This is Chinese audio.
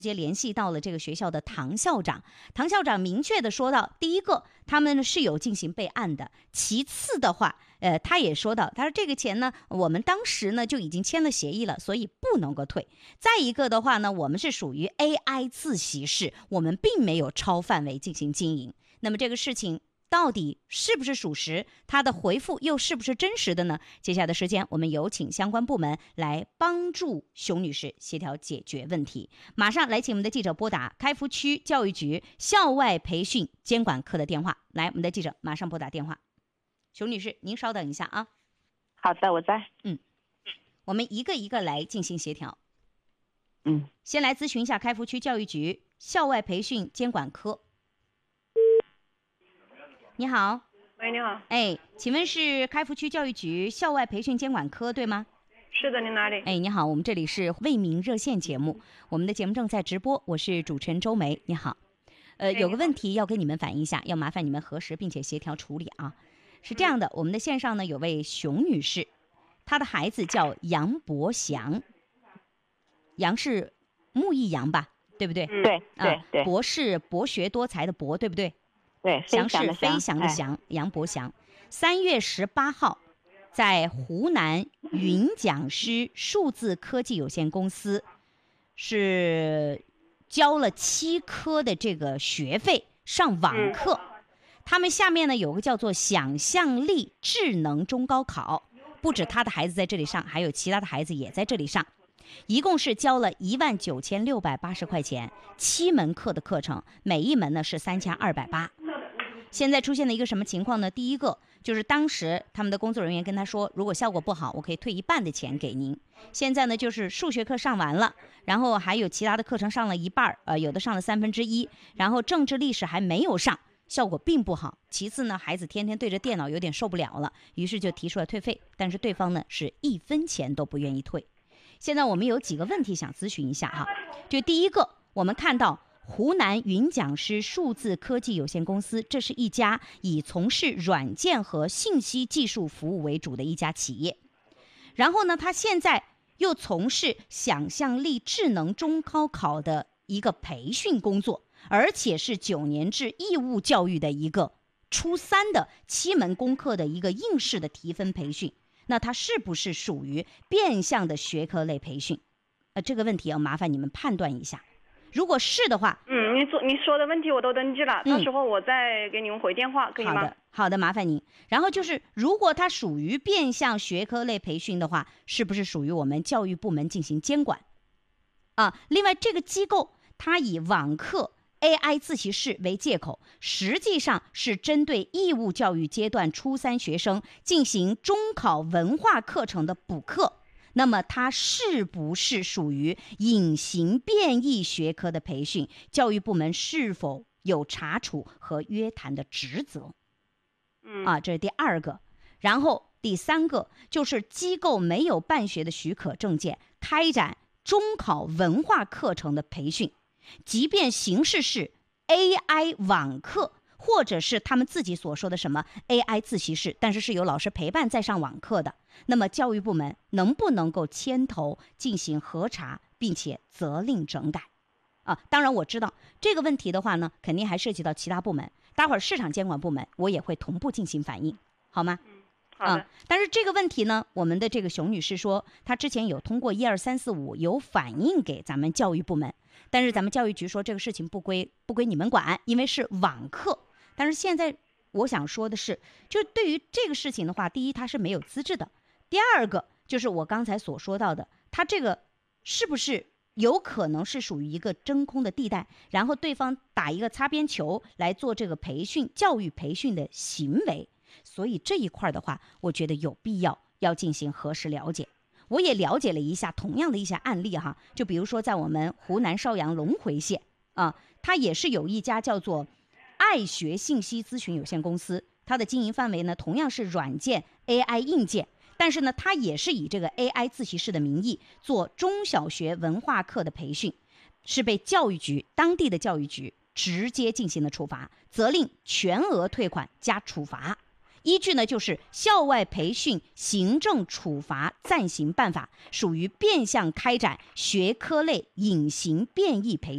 直接联系到了这个学校的唐校长，唐校长明确的说到，第一个，他们是有进行备案的；其次的话，他也说到，他说这个钱呢，我们当时呢就已经签了协议了，所以不能够退。再一个的话呢，我们是属于 AI 自习室，我们并没有超范围进行经营。那么这个事情到底是不是属实？他的回复又是不是真实的呢？接下来的时间，我们有请相关部门来帮助熊女士协调解决问题。马上来请我们的记者拨打开福区教育局校外培训监管科的电话。来，我们的记者马上拨打电话。熊女士，您稍等一下啊。 好的，我在。 我们一个一个来进行协调。先来咨询一下开福区教育局校外培训监管科。你好。 喂，你好。 请问是开福区教育局校外培训监管科对吗？ 是的，您哪里？ 你好，我们这里是为民热线节目，我们的节目正在直播，我是主持人周梅。你好，有个问题要跟你们反映一下，要麻烦你们核实并且协调处理啊。是这样的，我们的线上呢有位熊女士，她的孩子叫杨博祥，杨是木易杨吧，对不对？ 对。 博是博学多才的博，对不对？ 对， 祥是飞翔的翔，杨博祥。3月18号，在湖南云讲师数字科技有限公司是交了7科的这个学费上网课。他们下面呢有个叫做想象力智能中高考，不止他的孩子在这里上，还有其他的孩子也在这里上。一共是交了19680块钱，7门课的课程，每一门呢是3280。现在出现的一个什么情况呢？第一个就是当时他们的工作人员跟他说，如果效果不好，我可以退1半的钱给您。现在呢就是数学课上完了，然后还有其他的课程上了1半，有的上了1/3，然后政治历史还没有上，效果并不好。其次呢，孩子天天对着电脑有点受不了了，于是就提出了退费，但是对方呢是1分钱都不愿意退。现在我们有几个问题想咨询一下哈，就第一个，我们看到湖南云讲师数字科技有限公司，这是一家以从事软件和信息技术服务为主的一家企业。然后呢，他现在又从事想象力智能中高考的一个培训工作，而且是9年制义务教育的一个初3的7门功课的一个应试的提分培训。那它是不是属于变相的学科类培训？这个问题要麻烦你们判断一下。如果是的话， 你说的问题我都登记了，到时候我再给你们回电话，可以吗？ 好的，麻烦您。然后就是，如果它属于变相学科类培训的话，是不是属于我们教育部门进行监管？另外，这个机构它以网课、AI 自习室为借口，实际上是针对义务教育阶段初3学生进行中考文化课程的补课。那么它是不是属于隐形变异学科的培训？教育部门是否有查处和约谈的职责？这是第2个。然后第3个就是机构没有办学的许可证件，开展中考文化课程的培训，即便形式是 AI 网课，或者是他们自己所说的什么 AI 自习室，但是是有老师陪伴在上网课的，那么教育部门能不能够牵头进行核查，并且责令整改？当然我知道这个问题的话呢，肯定还涉及到其他部门，待会儿市场监管部门我也会同步进行反映，好吗？ 好的。 但是这个问题呢，我们的这个熊女士说，她之前有通过12345有反映给咱们教育部门，但是咱们教育局说这个事情不归你们管，因为是网课。但是现在我想说的是，就对于这个事情的话，第一，它是没有资质的；第2个就是我刚才所说到的，它这个是不是有可能是属于一个真空的地带，然后对方打一个擦边球来做这个教育培训的行为？所以这一块的话，我觉得有必要进行核实了解。我也了解了一下同样的一些案例哈，就比如说在我们湖南邵阳隆回县它也是有一家叫做爱学信息咨询有限公司，它的经营范围呢同样是软件 AI 硬件，但是呢它也是以这个 AI 自习室的名义做中小学文化课的培训，是被当地的教育局直接进行了处罚，责令全额退款加处罚。 依据呢就是校外培训行政处罚暂行办法，属于变相开展学科类隐形变异培训。